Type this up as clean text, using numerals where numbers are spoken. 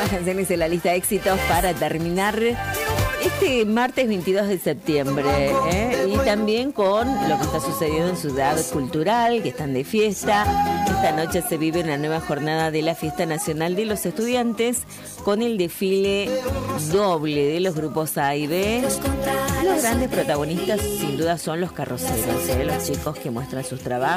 canciones en la lista de éxitos para terminar este martes 22 de septiembre, y también con lo que está sucediendo en Ciudad Cultural, que están de fiesta. Esta noche se vive una nueva jornada de la Fiesta Nacional de los Estudiantes con el desfile doble de los grupos A y B. Los grandes protagonistas sin duda son los carroceros, los chicos que muestran sus trabajos.